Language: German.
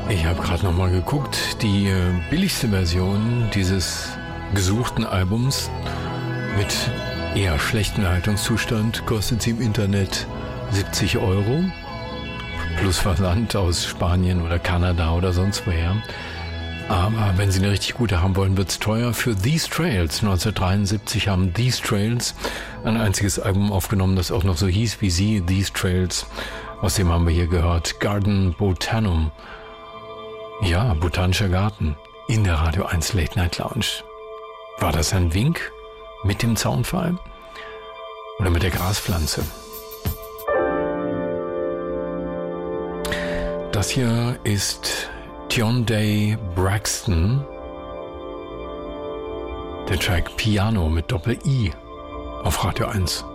Ich habe gerade nochmal geguckt, die billigste Version dieses gesuchten Albums mit eher schlechtem Erhaltungszustand kostet sie im Internet 70 € plus Versand aus Spanien oder Kanada oder sonst woher. Aber wenn Sie eine richtig gute haben wollen, wird's teuer. Für These Trails 1973 haben These Trails ein einziges Album aufgenommen, das auch noch so hieß wie sie, These Trails. Aus dem haben wir hier gehört, Garden Botanum. Ja, botanischer Garten in der Radio 1 Late Night Lounge. War das ein Wink mit dem Zaunpfahl oder mit der Graspflanze? Das hier ist Tyondey Braxton, der Track Piano mit Doppel-I auf Radio 1.